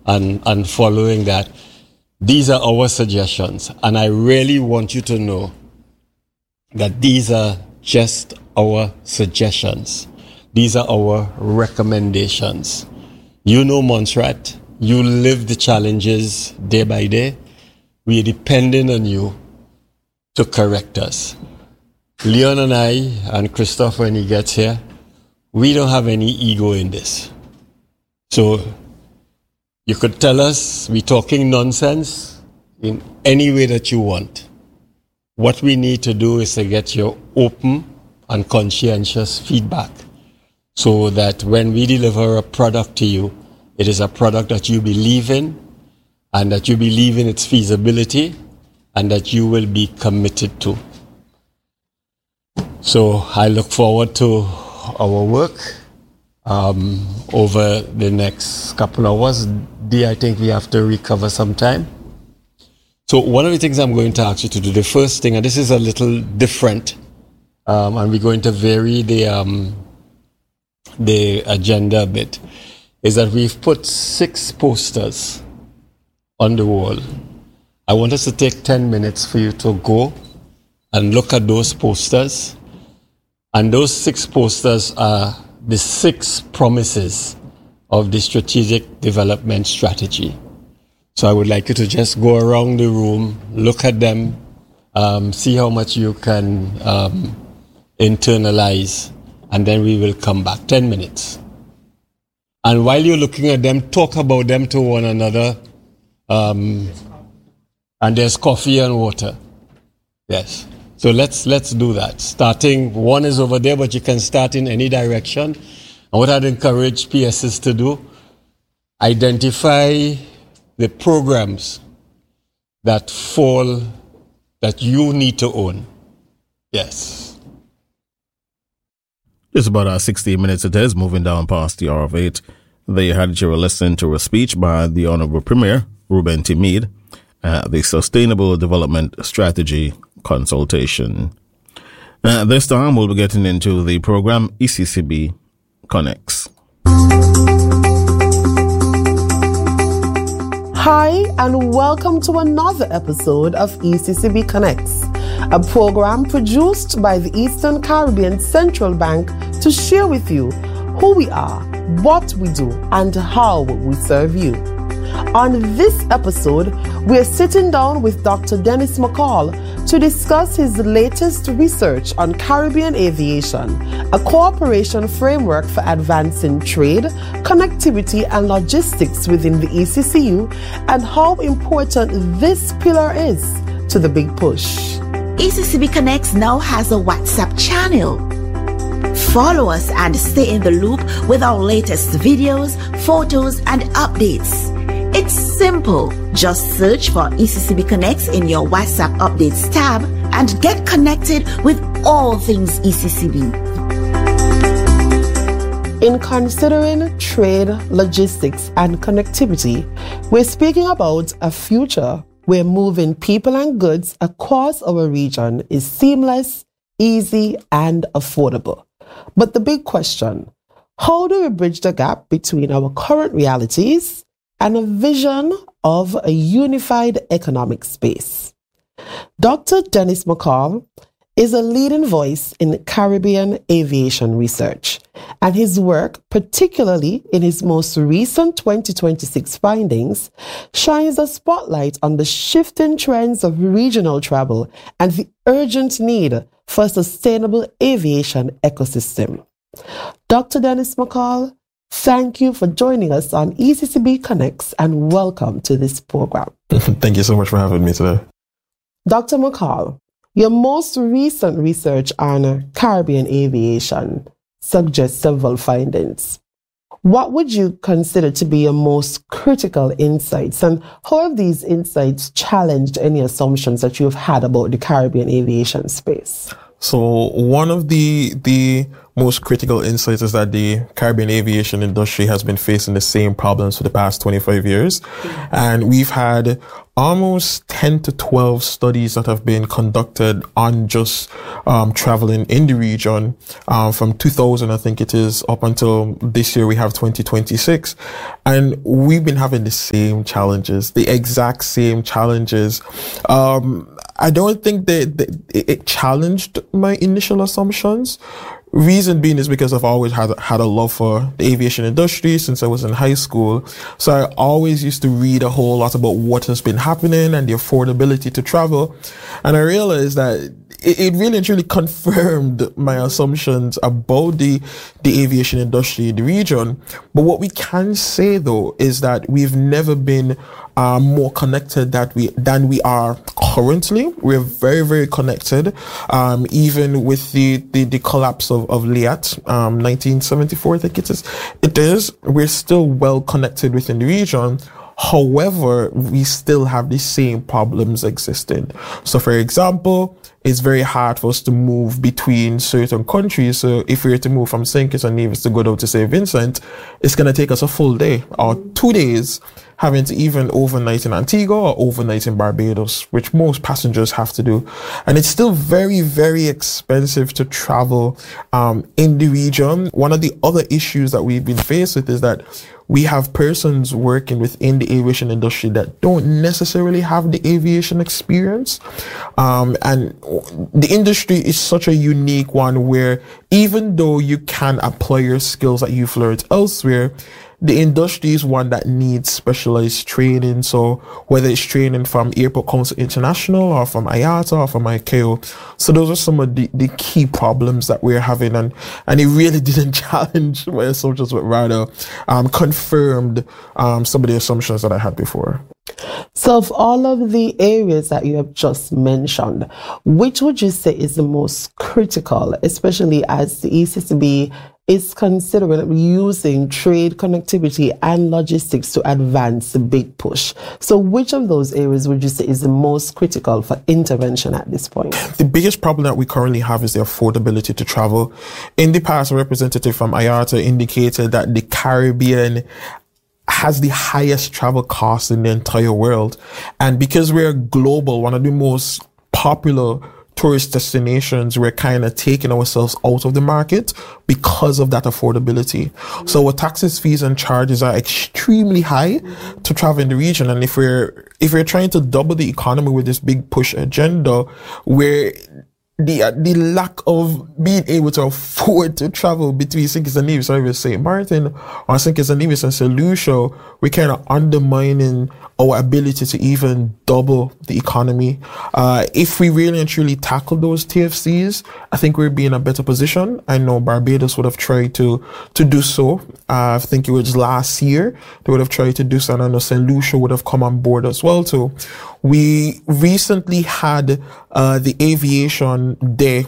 and following that. These are our suggestions, and I really want you to know that these are just our suggestions. These are our recommendations. You know Montserrat, you live the challenges day by day. We are depending on you to correct us. Leon and I, and Christoph when he gets here, we don't have any ego in this. So you could tell us we're talking nonsense in any way that you want. What we need to do is to get your open and conscientious feedback so that when we deliver a product to you, it is a product that you believe in and that you believe in its feasibility and that you will be committed to. So I look forward to our work over the next couple of hours. I think we have to recover some time. So one of the things I'm going to ask you to do, the first thing, and this is a little different, and we're going to vary the agenda a bit, is that we've put 6 posters on the wall. I want us to take 10 minutes for you to go and look at those posters. And those 6 posters are the 6 promises of the strategic development strategy. So I would like you to just go around the room, look at them, see how much you can internalize, and then we will come back. 10 minutes. And while you're looking at them, talk about them to one another. And there's coffee and water. Yes. So let's do that. Starting, one is over there, but you can start in any direction. And what I'd encourage PSs to do, identify the programs that you need to own. Yes. It's about 16 minutes it is, moving down past the hour of 8. There you had you listening to a speech by the Honorable Premier, Reuben T. Mead, the Sustainable Development Strategy Consultation. This time we'll be getting into the program ECCB Connects. Hi, and welcome to another episode of ECCB Connects, a program produced by the Eastern Caribbean Central Bank to share with you who we are, what we do, and how we serve you. On this episode, we're sitting down with Dr. Dennis McCall to discuss his latest research on Caribbean aviation, a cooperation framework for advancing trade, connectivity, and logistics within the ECCU, and how important this pillar is to the big push. ECCB Connects now has a WhatsApp channel. Follow us and stay in the loop with our latest videos, photos, and updates. It's simple. Just search for ECCB Connects in your WhatsApp Updates tab and get connected with all things ECCB. In considering trade, logistics, and connectivity, we're speaking about a future where moving people and goods across our region is seamless, easy, and affordable. But the big question, how do we bridge the gap between our current realities and a vision of a unified economic space? Dr. Dennis McCall is a leading voice in Caribbean aviation research, and his work, particularly in his most recent 2026 findings, shines a spotlight on the shifting trends of regional travel and the urgent need for a sustainable aviation ecosystem. Dr. Dennis McCall, thank you for joining us on ECCB Connects and welcome to this program. Thank you so much for having me today. Dr. McCall, your most recent research on Caribbean aviation suggests several findings. What would you consider to be your most critical insights, and how have these insights challenged any assumptions that you've had about the Caribbean aviation space? So one of the most critical insights is that the Caribbean aviation industry has been facing the same problems for the past 25 years. And we've had almost 10 to 12 studies that have been conducted on just traveling in the region from 2000, I think it is, up until this year we have 2026. And we've been having the same challenges, the exact same challenges. I don't think that it challenged my initial assumptions. Reason being is because I've always had a love for the aviation industry since I was in high school. So I always used to read a whole lot about what has been happening and the affordability to travel. And I realized that it really and truly confirmed my assumptions about the aviation industry in the region. But what we can say though is that we've never been more connected than we are currently. We're very, very connected. Even with the collapse of LIAT, 1974, I think it is. We're still well connected within the region. However, we still have the same problems existing. So for example, it's very hard for us to move between certain countries. So if we were to move from St. Kitts and Nevis to go down to St. Vincent, it's going to take us a full day or 2 days, having to even overnight in Antigua or overnight in Barbados, which most passengers have to do. And it's still very, very expensive to travel in the region. One of the other issues that we've been faced with is that we have persons working within the aviation industry that don't necessarily have the aviation experience. And the industry is such a unique one where even though you can apply your skills that you've learned elsewhere, the industry is one that needs specialized training. So whether it's training from Airport Council International or from IATA or from ICAO. So those are some of the key problems that we're having. And it really didn't challenge my assumptions, but rather confirmed some of the assumptions that I had before. So of all of the areas that you have just mentioned, which would you say is the most critical, especially as the ECCB is considering using trade, connectivity and logistics to advance the big push? So which of those areas would you say is the most critical for intervention at this point? The biggest problem that we currently have is the affordability to travel. In the past, a representative from IATA indicated that the Caribbean has the highest travel costs in the entire world. And because we're global, one of the most popular tourist destinations, we're kind of taking ourselves out of the market because of that affordability. So our taxes, fees and charges are extremely high to travel in the region. And if we're trying to double the economy with this big push agenda, where the lack of being able to afford to travel between St. Kitts and Nevis or St. Martin or St. Kitts and Nevis and St. Lucia, we're kind of undermining our ability to even double the economy. If we really and truly tackle those TFCs, I think we'd be in a better position. I know Barbados would have tried to do so. I think it was last year they would have tried to do so, and I know St. Lucia would have come on board as well too. We recently had the aviation day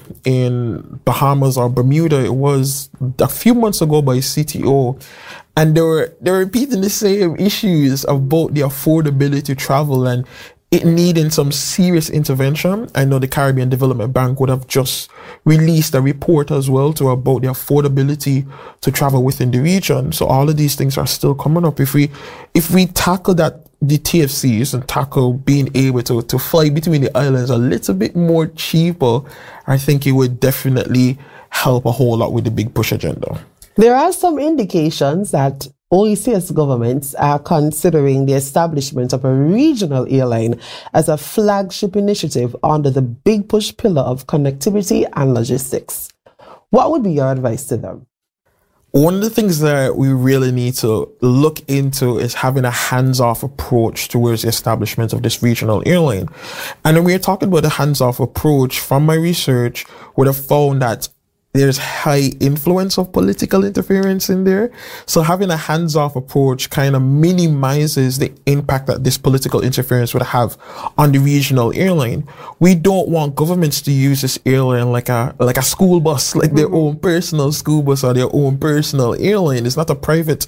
in Bahamas or Bermuda. It was a few months ago by CTO. And they were repeating the same issues about the affordability to travel and it needing some serious intervention. I know the Caribbean Development Bank would have just released a report as well to about the affordability to travel within the region. So all of these things are still coming up. If we tackle that, the TFCs, and tackle being able to fly between the islands a little bit more cheaper, I think it would definitely help a whole lot with the big push agenda. There are some indications that OECS governments are considering the establishment of a regional airline as a flagship initiative under the big push pillar of connectivity and logistics. What would be your advice to them? One of the things that we really need to look into is having a hands-off approach towards the establishment of this regional airline. And when we're talking about a hands-off approach, from my research, would have found that there's high influence of political interference in there. So having a hands-off approach kind of minimizes the impact that this political interference would have on the regional airline. We don't want governments to use this airline like a school bus, like their own personal school bus or their own personal airline. It's not a private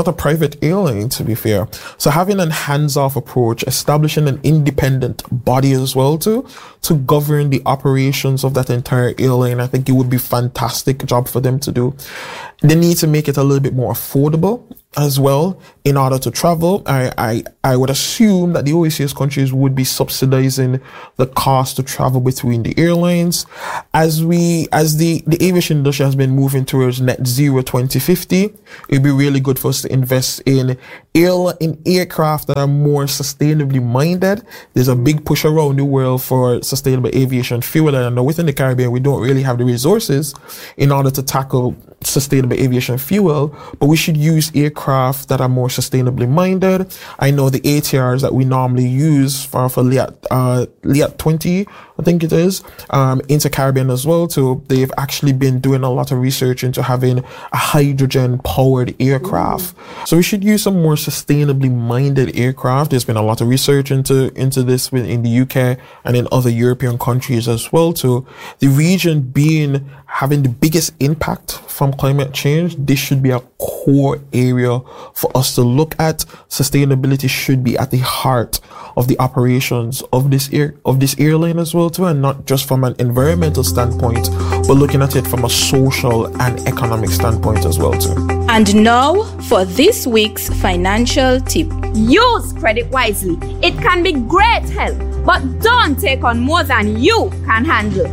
airline, to be fair. So having a hands-off approach, establishing an independent body as well to govern the operations of that entire airline, I think it would be fantastic fantastic job for them to do. They need to make it a little bit more affordable as well in order to travel. I would assume that the OECS countries would be subsidizing the cost to travel between the airlines. As the aviation industry has been moving towards net zero 2050, it'd be really good for us to invest in aircraft that are more sustainably minded. There's a big push around the world for sustainable aviation fuel, and I know within the Caribbean we don't really have the resources in order to tackle sustainable aviation fuel, but we should use aircraft that are more sustainably minded. I know the ATRs that we normally use for LEAT 20, I think it is, into Caribbean as well too. They've actually been doing a lot of research into having a hydrogen powered aircraft. So we should use some more sustainably minded aircraft. There's been a lot of research into this in the UK and in other European countries as well too. The region having the biggest impact from climate change, this should be a core area for us to look at. Sustainability should be at the heart of the operations of this airline as well too, and not just from an environmental standpoint, but looking at it from a social and economic standpoint as well too. And now for this week's financial tip. Use credit wisely. It can be great help, but don't take on more than you can handle.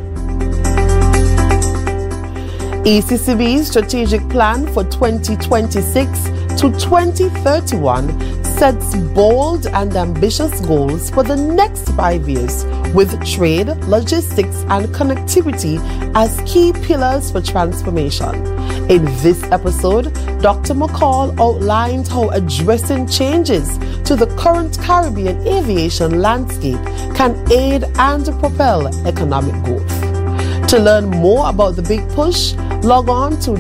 ECCB's strategic plan for 2026 to 2031 sets bold and ambitious goals for the next 5 years, with trade, logistics, and connectivity as key pillars for transformation. In this episode, Dr. McCall outlined how addressing changes to the current Caribbean aviation landscape can aid and propel economic growth. To learn more about the Big Push, log on to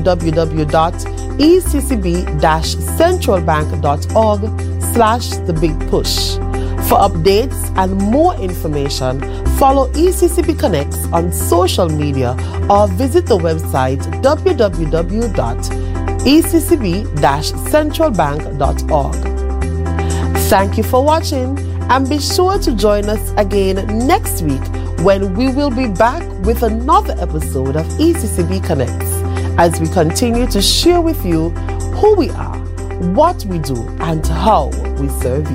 www.eccb-centralbank.org/thebigpush. For updates and more information, follow ECCB Connects on social media or visit the website www.eccb-centralbank.org. Thank you for watching, and be sure to join us again next week when we will be back with another episode of ECCB Connects, as we continue to share with you who we are, what we do, and how we serve you.